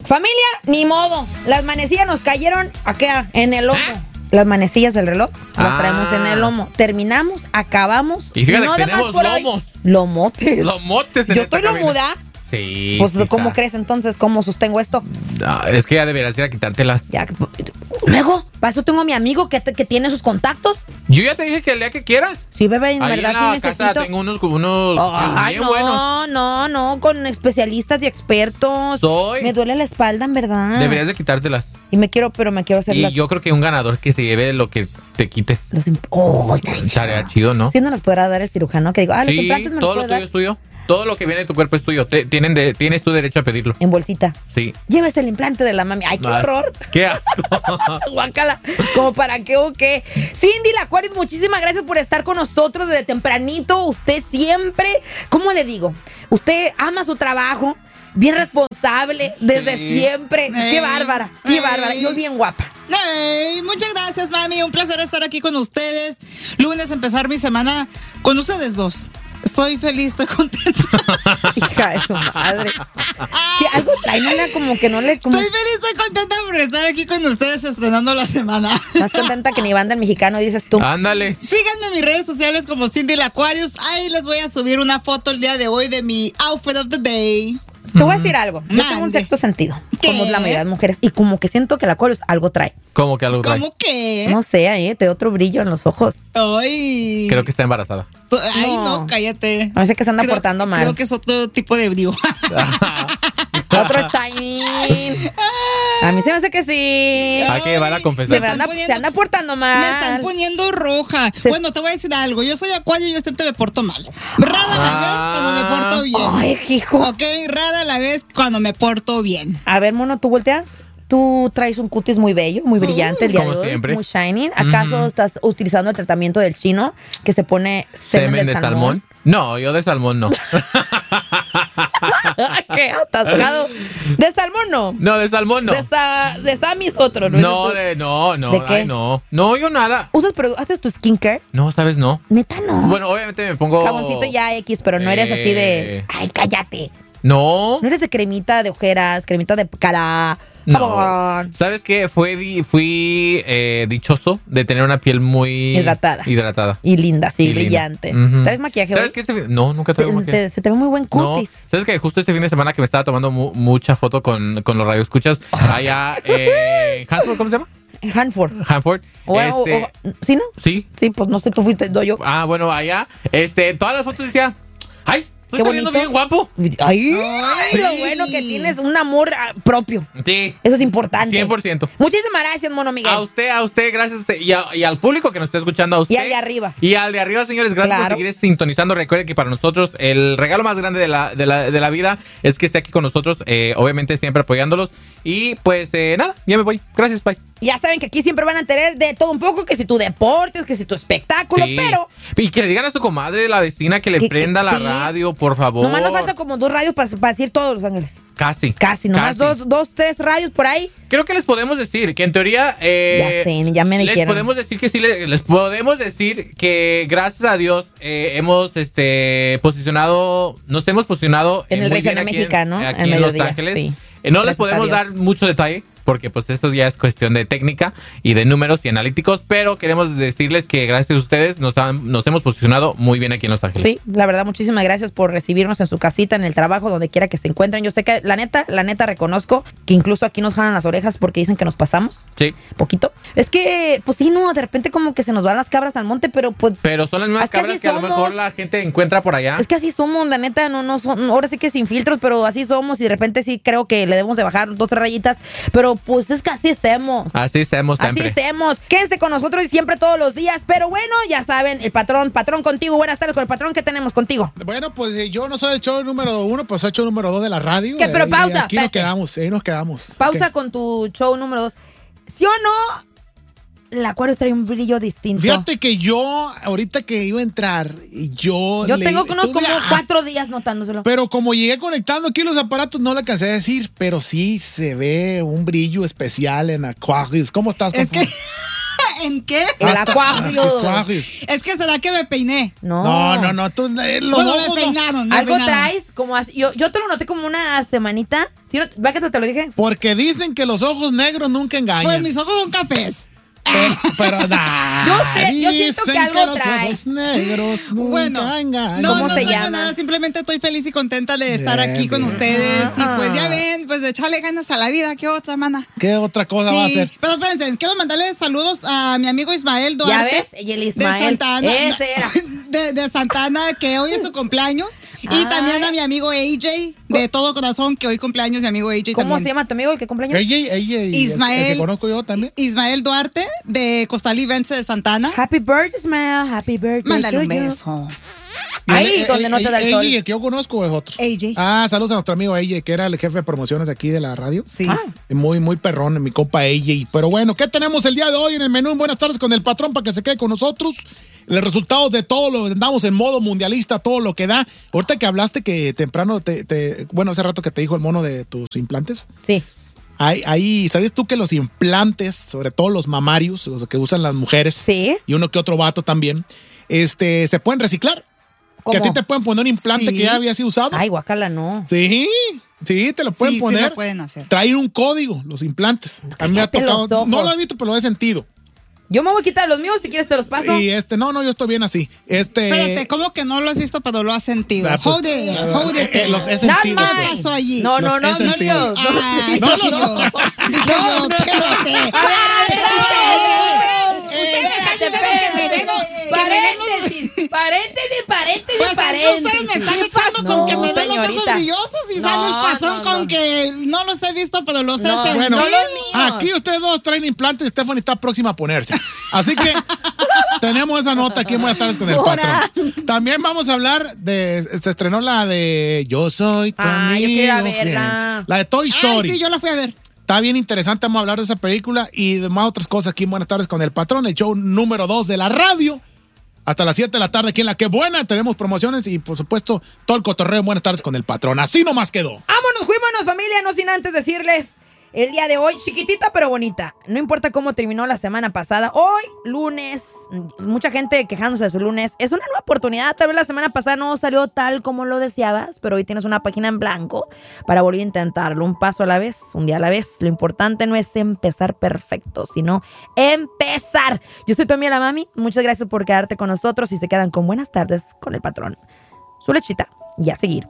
Familia, ni modo. Las manecillas nos cayeron acá, en el lomo. Las manecillas del reloj las traemos en el lomo. Terminamos, acabamos. Y fíjate no que tenemos lomos. Lomotes. Lomotes en Yo esta estoy cabina. lomuda. Sí. Pues, sí ¿cómo está. crees entonces? ¿Cómo sostengo esto? No, es que ya deberías ir a quitártelas. Ya, luego, para eso tengo a mi amigo que tiene sus contactos. Yo ya te dije que el día que quieras. Sí, bebé, en Ahí verdad en la sí casa necesito. tengo unos Ay, bien no, buenos. no, con especialistas y expertos. Me duele la espalda, en verdad. Deberías de quitártelas. Y me quiero hacer Y yo creo que un ganador que se lleve lo que te quites. Estaría chido, ¿no? ¿Sí no los podrá dar el cirujano? Que digo, los Sí, implantes me los todo puede lo tuyo dar es tuyo. Todo lo que viene de tu cuerpo es tuyo. Tienes tu derecho a pedirlo. en bolsita. Sí. Llévese el implante de la mami. ¡Ay, qué horror! ¡Qué asco! Guácala. ¿Como para qué o qué? Cindy Lacuaris, muchísimas gracias por estar con nosotros desde tempranito. Usted siempre, ¿cómo le digo? Usted ama su trabajo, bien responsable, desde siempre. ¡Qué bárbara! ¡Qué bárbara! Y hoy bien guapa. Hey, muchas gracias, mami. Un placer estar aquí con ustedes. Lunes empezar mi semana con ustedes dos. Estoy feliz, estoy contenta. Hija de su madre. Que algo trae, no le, como que no le... Como... Estoy feliz, estoy contenta por estar aquí con ustedes estrenando la semana. Más contenta que ni banda el mexicano, dices tú. Ándale. Síganme en mis redes sociales como Cindy Lacuarius. Ahí les voy a subir una foto el día de hoy de mi outfit of the day. Te voy a decir algo. Yo tengo un sexto sentido. Como la mayoría de mujeres. Y como que siento que el Aquarius algo trae. ¿Cómo que algo trae? ¿Cómo que? No sé, te da otro brillo en los ojos. Ay. Creo que está embarazada. Ay, no, cállate. Parece que se anda portando mal. Creo que es otro tipo de brío. Otro shine. A mí se me hace que sí. Hay que llevar a confesar. Se anda portando mal. Me están poniendo roja. Bueno, te voy a decir algo. Yo soy acuario y yo siempre me porto mal. Rara la vez cuando me porto bien. Ay, hijo. Ok, rara la vez cuando me porto bien. A ver, mono, tú voltea. Tú traes un cutis muy bello, muy brillante el día Como de hoy, siempre. muy shining. ¿Acaso estás utilizando el tratamiento del chino que se pone ¿Semen de salmón? No, yo de salmón no. ¡Qué atascado! ¿De salmón no? No, de salmón no. De Samis otro, ¿no? No, ¿De qué? ay, no. No, yo nada. ¿Haces tu skincare? No, ¿sabes? No. Neta, no. Bueno, obviamente me pongo... Jaboncito ya X, pero no eres así de... ¡Ay, cállate! No. No eres de cremita de ojeras, cremita de cara... No. Jabón. ¿Sabes qué? Fui dichoso de tener una piel muy... Hidratada. Y linda, sí, Y linda. brillante. Ujú. ¿Traes maquillaje ¿Sabes hoy? qué? No, nunca traigo maquillaje. Se te ve muy buen No, cutis. ¿sabes qué? Justo este fin de semana que me estaba tomando mucha foto con los radioescuchas allá Hanford, ¿cómo se llama? Hanford. Bueno, ¿sí, no? Sí. Sí, pues no sé, tú fuiste yo. Ah, bueno, allá, todas las fotos decía, ¡ay! Qué Estoy saliendo bonito. bien guapo. Ay, lo bueno que tienes un amor propio. Sí. Eso es importante. 100%. Muchísimas gracias, mono Miguel. A usted, gracias a usted. Y al público que nos está escuchando, a usted. Y al de arriba. Y al de arriba, señores, gracias por seguir sintonizando. Recuerden que para nosotros el regalo más grande de la vida es que esté aquí con nosotros, obviamente siempre apoyándolos. Y pues nada, ya me voy. Gracias, bye. Ya saben que aquí siempre van a tener de todo un poco, que si tu deportes, que si tu espectáculo, Sí. pero Y que le digan a su comadre, la vecina, que le prenda la sí. radio, por favor. nomás nos falta como 2 radios para decir todos Los Ángeles. Casi. Nomás 3 radios por ahí. Creo que les podemos decir que en teoría... Ya sé, ya me les dijeron. podemos decir que sí, les podemos decir que gracias a Dios nos hemos posicionado En el muy bien regional mexicano, aquí en en Los mediodía, Ángeles. sí. No les Gracias a podemos Dios. dar mucho detalle porque pues esto ya es cuestión de técnica y de números y analíticos, pero queremos decirles que gracias a ustedes nos hemos posicionado muy bien aquí en Los Ángeles. Sí, la verdad, muchísimas gracias por recibirnos en su casita, en el trabajo, donde quiera que se encuentren. Yo sé que la neta reconozco que incluso aquí nos jalan las orejas porque dicen que nos pasamos. Sí. Poquito. Es que, pues sí, no, de repente como que se nos van las cabras al monte, pero pues... Pero son las mismas Es que cabras así que a lo somos. mejor la gente encuentra por allá. Es que así somos, la neta, no son, ahora sí que sin filtros, pero así somos y de repente sí creo que le debemos de bajar 2 o 3 rayitas, pero pues es que así hacemos. Así hacemos siempre. Así hacemos. Quédense con nosotros y siempre todos los días, pero bueno, ya saben, el patrón contigo. Buenas tardes con el patrón, ¿qué tenemos contigo? Bueno, pues yo no soy el show número 1, pues soy el show número 2 de la radio. ¿Qué? Pero pausa, y aquí nos espérate. quedamos. Pausa ¿Qué? con tu show número 2. ¿Sí o no? El Acuario trae un brillo distinto. Fíjate que yo, ahorita que iba a entrar, yo tengo unos tuve como 4 días notándoselo. Pero como llegué conectando aquí los aparatos, no le alcancé a decir, pero sí se ve un brillo especial en Aquarius. ¿Cómo estás, Es compa? ¿En qué? El acuario. Es que será que me peiné. No. No. Tú, los Bueno, ojos me peinaron. ¿Algo traes? Como así, yo te lo noté como una semanita. ¿Sí, no? ¿Va que te lo dije? Porque dicen que los ojos negros nunca engañan. Pues mis ojos son cafés. Pero yo siento que algo los traes. ojos negros nunca Bueno, engañan. no ¿Cómo se traigo llama? nada, simplemente estoy feliz y contenta de estar Bien, aquí con bien. ustedes. Y Ajá. pues ya ven, pues de echarle ganas a la vida, ¿qué otra, mana? ¿Qué otra cosa va a hacer? Pero espérense, quiero mandarle saludos a mi amigo Ismael Duarte. ¿Ya ves? Y el Ismael. De Santana. Ese era. De Santana, que hoy es su cumpleaños. Y Ay. también a mi amigo AJ, de todo corazón, que hoy cumpleaños mi amigo AJ ¿Cómo también. se llama tu amigo el que cumpleaños? Ella, Ismael. el que conozco yo también. Ismael Duarte, de Costal Vence de Santana. Happy birthday, Ismael. Happy birthday. Mándale un to you. beso. Ahí donde no te da el sol. ¿El que yo conozco o es otro? AJ. Saludos a nuestro amigo AJ, que era el jefe de promociones aquí de la radio. Sí. Muy, muy perrón, mi compa AJ. Pero bueno, ¿qué tenemos el día de hoy en el menú? Buenas tardes con el patrón para que se quede con nosotros. Los resultados de todo lo andamos en modo mundialista, todo lo que da. Ahorita que hablaste que temprano, bueno, hace rato que te dijo el mono de tus implantes. Sí. Ahí, ¿sabías tú que los implantes, sobre todo los mamarios, los que usan las mujeres, Sí. y uno que otro vato también, se pueden reciclar? Que a ti ¿Cómo? te pueden poner un implante Sí. que ya había sido usado. Ay, guacala, no. Sí, te lo pueden Sí, sí poner. lo pueden hacer. Traen un código, los implantes. A mí me ha Cállate tocado. los ojos. No lo he visto, pero lo he sentido. Yo me voy a quitar los míos, si quieres te los paso. Y no, yo estoy bien así. Espérate, ¿cómo que no lo has visto, pero lo has sentido? Jódete. Los he Nada sentido. más. ¿Qué pasó allí? No, Los he sentido. Dios. Ay, No, dije no, yo. Dije yo, espérate. Ustedes me están diciendo que me vengo. Paréntesis. Pues es que ustedes me están echando con que me ven los ojos señorita. brillosos y sale el patrón no. con que no los he visto, pero los he sentido. Bueno, No los míos. aquí ustedes dos traen implantes y Stephanie está próxima a ponerse. Así que tenemos esa nota aquí en Buenas tardes con el Ahora. patrón. También vamos a hablar se estrenó la de Yo soy tu amigo. Yo quiero ir a fiel. verla. La de Toy Story. Ay, sí, yo la fui a ver. Está bien interesante, vamos a hablar de esa película y de más otras cosas aquí en Buenas tardes con el patrón, el show número 2 de la radio. Hasta las 7 de la tarde aquí en La Que Buena tenemos promociones y por supuesto todo el cotorreo en Buenas tardes con el patrón. Así nomás quedó. Vámonos, fuímonos, familia, no sin antes decirles el día de hoy, chiquitita pero bonita. No importa cómo terminó la semana pasada, hoy, lunes, mucha gente quejándose de su lunes. Es una nueva oportunidad, tal vez la semana pasada no salió tal como lo deseabas, pero hoy tienes una página en blanco para volver a intentarlo. Un paso a la vez, un día a la vez. Lo importante no es empezar perfecto, sino empezar. Yo soy tu amiga la mami, muchas gracias por quedarte con nosotros y se quedan con Buenas tardes con el patrón. Su lechita y a seguir.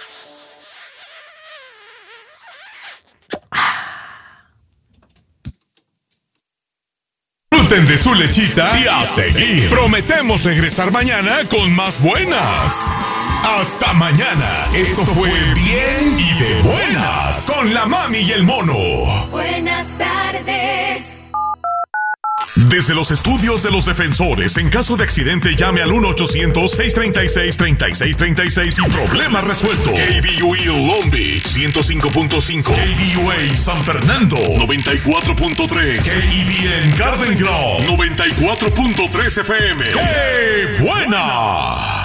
Disfruten de su lechita y a seguir. Prometemos regresar mañana con más buenas. Hasta mañana. Esto fue Bien y de Buenas con la mami y el mono. Buenas tardes. Desde los estudios de los defensores, en caso de accidente llame al 1-800-636-3636 y problema resuelto. KBUE Long Beach 105.5, KBUA San Fernando 94.3, KEBN Garden Grove 94.3 FM. ¡Qué buena!